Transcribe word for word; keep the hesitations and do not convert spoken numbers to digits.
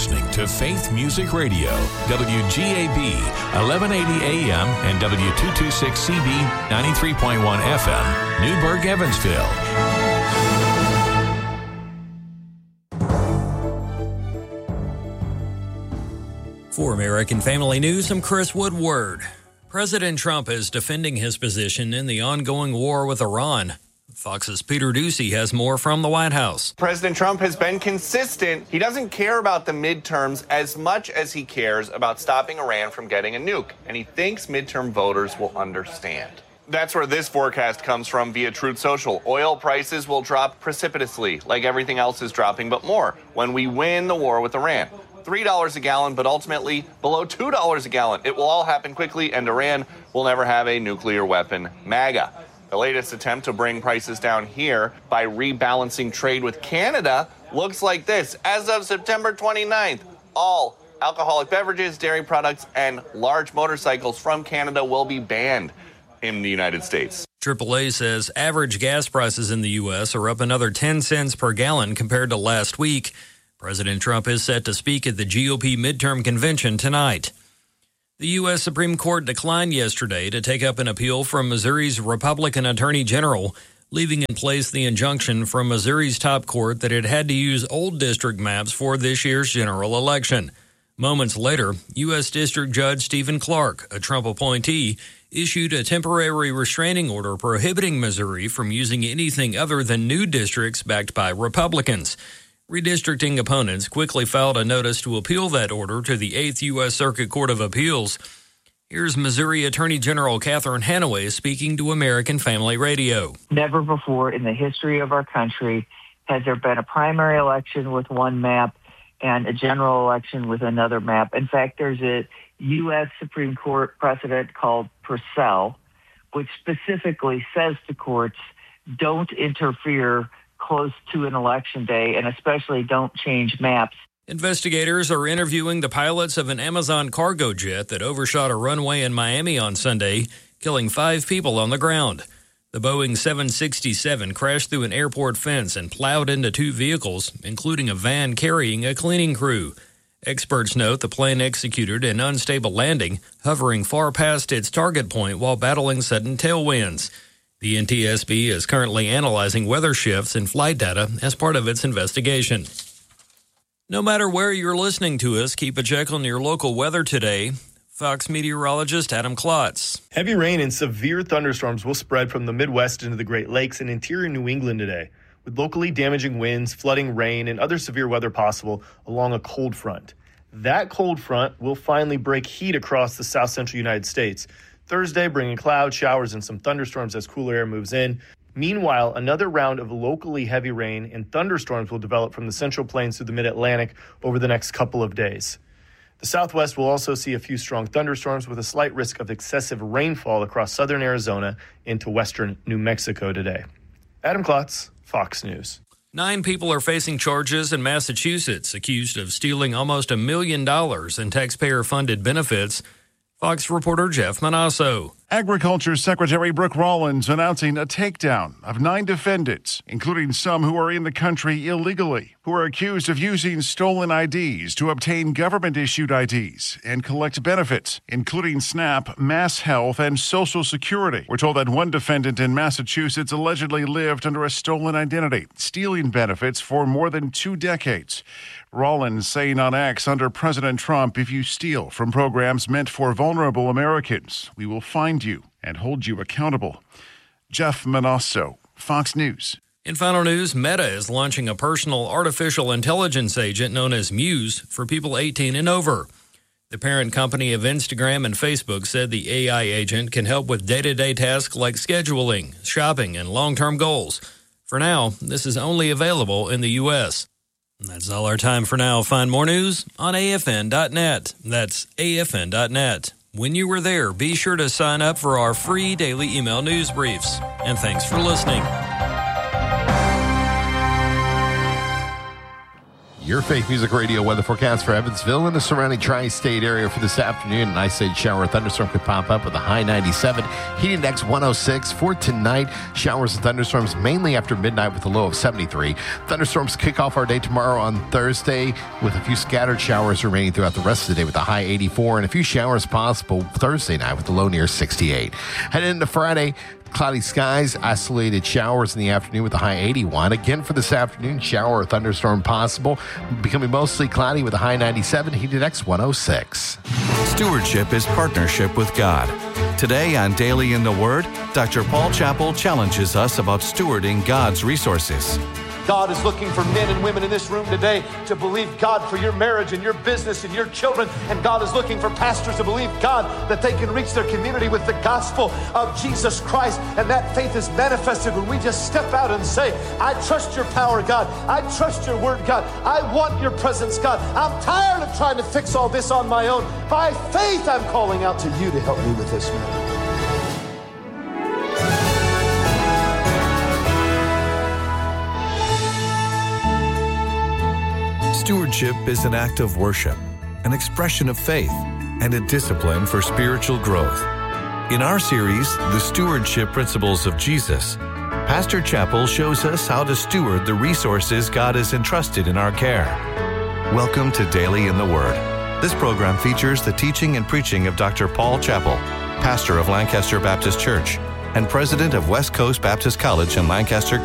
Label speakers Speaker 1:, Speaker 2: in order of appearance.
Speaker 1: listening to Faith Music Radio, W G A B, eleven eighty A M and W two twenty-six C B, ninety-three point one F M, Newburgh, Evansville.
Speaker 2: For American Family News, I'm Chris Woodward. President Trump is defending his position in the ongoing war with Iran. Fox's Peter Ducey has more from the White House.
Speaker 3: President Trump has been consistent. He doesn't care about the midterms as much as he cares about stopping Iran from getting a nuke, and he thinks midterm voters will understand. That's where this forecast comes from via Truth Social. Oil prices will drop precipitously, like everything else is dropping, but more when we win the war with Iran. three dollars a gallon, but ultimately below two dollars a gallon. It will all happen quickly, and Iran will never have a nuclear weapon. MAGA. The latest attempt to bring prices down here by rebalancing trade with Canada looks like this. As of September twenty-ninth, all alcoholic beverages, dairy products, and large motorcycles from Canada will be banned in the United States.
Speaker 2: triple A says average gas prices in the U S are up another ten cents per gallon compared to last week. President Trump is set to speak at the G O P midterm convention tonight. The U S Supreme Court declined yesterday to take up an appeal from Missouri's Republican Attorney General, leaving in place the injunction from Missouri's top court that it had to use old district maps for this year's general election. Moments later, U S District Judge Stephen Clark, a Trump appointee, issued a temporary restraining order prohibiting Missouri from using anything other than new districts backed by Republicans. Redistricting opponents quickly filed a notice to appeal that order to the eighth U S Circuit Court of Appeals. Here's Missouri Attorney General Catherine Hanaway speaking to American Family Radio.
Speaker 4: Never before in the history of our country has there been a primary election with one map and a general election with another map. In fact, there's a U S Supreme Court precedent called Purcell, which specifically says to courts, don't interfere close to an election day, and especially don't change maps.
Speaker 2: Investigators are interviewing the pilots of an Amazon cargo jet that overshot a runway in Miami on Sunday, killing five people on the ground. The Boeing seven sixty-seven crashed through an airport fence and plowed into two vehicles, including a van carrying a cleaning crew. Experts note the plane executed an unstable landing, hovering far past its target point while battling sudden tailwinds. The N T S B is currently analyzing weather shifts in flight data as part of its investigation. No matter where you're listening to us, keep a check on your local weather today. Fox meteorologist Adam Klotz.
Speaker 5: Heavy rain and severe thunderstorms will spread from the Midwest into the Great Lakes and interior New England today, with locally damaging winds, flooding, rain, and other severe weather possible along a cold front. That cold front will finally break heat across the south central United States Thursday, bringing clouds, showers, and some thunderstorms as cooler air moves in. Meanwhile, another round of locally heavy rain and thunderstorms will develop from the Central Plains through the Mid-Atlantic over the next couple of days. The Southwest will also see a few strong thunderstorms with a slight risk of excessive rainfall across southern Arizona into western New Mexico today. Adam Klotz, Fox News.
Speaker 2: Nine people are facing charges in Massachusetts accused of stealing almost a million dollars in taxpayer-funded benefits. Fox reporter Jeff Manasso.
Speaker 6: Agriculture Secretary Brooke Rollins announcing a takedown of nine defendants, including some who are in the country illegally, who are accused of using stolen I Ds to obtain government-issued I Ds and collect benefits, including SNAP, Mass Health, and Social Security. We're told that one defendant in Massachusetts allegedly lived under a stolen identity, stealing benefits for more than two decades. Rollins saying on X under President Trump, if you steal from programs meant for vulnerable Americans, we will find you and hold you accountable. Jeff Manasso, Fox News.
Speaker 2: In final news, Meta is launching a personal artificial intelligence agent known as Muse for people eighteen and over. The parent company of Instagram and Facebook said the A I agent can help with day-to-day tasks like scheduling, shopping, and long-term goals. For now, this is only available in the U S That's all our time for now. Find more news on A F N dot net. That's A F N dot net. When you were there, be sure to sign up for our free daily email news briefs. And thanks for listening.
Speaker 7: Your Faith Music Radio weather forecast for Evansville and the surrounding tri-state area for this afternoon. An isolated shower or thunderstorm could pop up with a high ninety-seven. Heat index one oh six. For tonight, showers and thunderstorms mainly after midnight with a low of seventy-three. Thunderstorms kick off our day tomorrow on Thursday with a few scattered showers remaining throughout the rest of the day with a high eighty-four and a few showers possible Thursday night with a low near sixty-eight. Heading into Friday, cloudy skies, isolated showers in the afternoon with a high eighty-one. Again for this afternoon, shower or thunderstorm possible, becoming mostly cloudy with a high ninety-seven, heat index one oh six.
Speaker 8: Stewardship is partnership with God. Today on Daily in the Word, Doctor Paul Chappell challenges us about stewarding God's resources.
Speaker 9: God is looking for men and women in this room today to believe God for your marriage and your business and your children. And God is looking for pastors to believe God that they can reach their community with the gospel of Jesus Christ. And that faith is manifested when we just step out and say, I trust your power, God. I trust your word, God. I want your presence, God. I'm tired of trying to fix all this on my own. By faith, I'm calling out to you to help me with this matter.
Speaker 8: Stewardship is an act of worship, an expression of faith, and a discipline for spiritual growth. In our series, The Stewardship Principles of Jesus, Pastor Chappell shows us how to steward the resources God has entrusted in our care. Welcome to Daily in the Word. This program features the teaching and preaching of Doctor Paul Chappell, pastor of Lancaster Baptist Church and president of West Coast Baptist College in Lancaster,